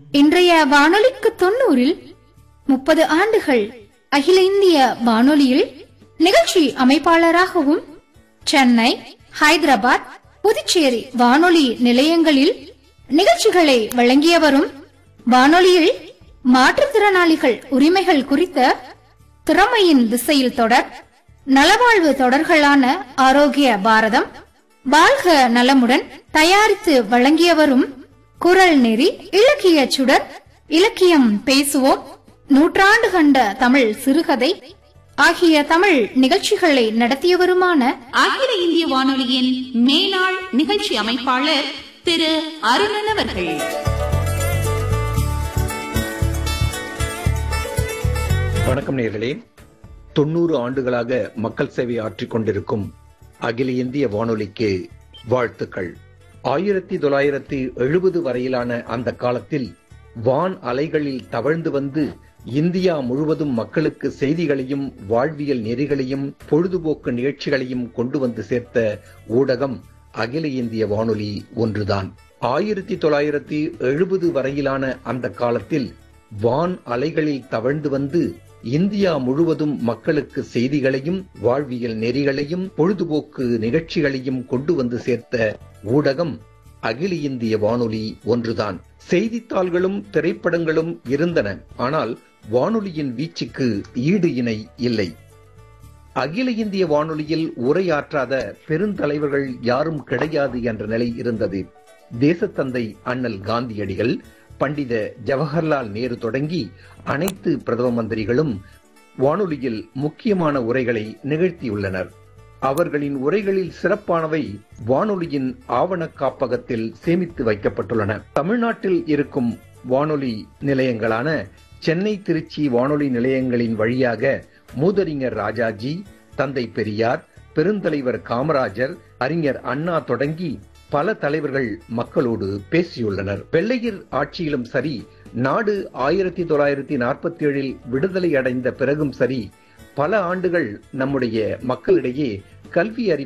இன்றைய வானொலிக்கு 90 30 ஆண்டுகள் அகில இந்திய வானொலியில் நிகழ்ச்சி அமைப்பாளராகவும் சென்னை, ஹைதராபாத், புதுச்சேரி வானொலி நிலையங்களில் நிகழ்ச்சிகளை வழங்கியவரும், வானொலியில் மாற்றுத்திறனாளிகள் உரிமைகள் குறித்த திறமையின் திசையில் தொடர், நலவாழ்வு தொடர்களான ஆரோக்கிய பாரதம், வாழ்க நலமுடன் தயாரித்து வழங்கியவரும், குரல் நெறி, இலக்கிய சுடர், இலக்கியம் பேசுவோம், நூற்றாண்டு கண்ட தமிழ் சிறுகதை ஆகிய தமிழ் நிகழ்ச்சிகளை நடத்தியவருமான அகில இந்திய வானொலியின் மேலாள் நிகழ்ச்சி அமைப்பாளர் திரு அருணன் அவர்கள். வணக்கம் நேயர்களே. 90 ஆண்டுகளாக மக்கள் சேவை ஆற்றிக் கொண்டிருக்கும் அகில இந்திய வானொலிக்கு வாழ்த்துக்கள். 1970 வரையிலான அந்த காலத்தில் வான் அலைகளில் தவழ்ந்து வந்து இந்தியா முழுவதும் மக்களுக்கு செய்திகளையும் வாழ்வியல் நெறிகளையும் பொழுதுபோக்கு நிகழ்ச்சிகளையும் கொண்டு வந்து சேர்த்த ஊடகம் அகில இந்திய வானொலி ஒன்றுதான். 1970 வரையிலான அந்த காலத்தில் வான் அலைகளில் தவழ்ந்து வந்து இந்தியா முழுவதும் மக்களுக்கு செய்திகளையும் வாழ்வியல் நெறிகளையும் பொழுதுபோக்கு நிகழ்ச்சிகளையும் கொண்டு வந்து சேர்த்த ஊடகம் அகில இந்திய வானொலி ஒன்றுதான். செய்தித்தாள்களும் திரைப்படங்களும் இருந்தன, ஆனால் வானொலியின் வீச்சுக்கு ஈடு இணை இல்லை. அகில இந்திய வானொலியில் உரையாற்றாத பெருந்தலைவர்கள் யாரும் கிடையாது என்ற நிலை இருந்தது. தேசத்தந்தை அண்ணல் காந்தியடிகள், பண்டித ஜவஹர்லால் நேரு தொடங்கி அனைத்து பிரதம மந்திரிகளும் வானொலியில் முக்கியமான உரைகளை நிகழ்த்தியுள்ளனர். அவர்களின் உரைகளில் சிறப்பானவை வானொலியின் ஆவண காப்பகத்தில் சேமித்து வைக்கப்பட்டுள்ளன. தமிழ்நாட்டில் இருக்கும் வானொலி நிலையங்களான சென்னை, திருச்சி வானொலி நிலையங்களின் வழியாக மூதறிஞர் ராஜாஜி, தந்தை பெரியார், பெருந்தலைவர் காமராஜர், அறிஞர் அண்ணா தொடங்கி பல தலைவர்கள் மக்களோடு பேசியுள்ளனர். வெள்ளையர் ஆட்சியிலும் சரி, நாடு 1947 விடுதலை அடைந்த பிறகும் சரி, பல ஆண்டுகள் நம்முடைய மக்களிடையே கல்வி அறிவு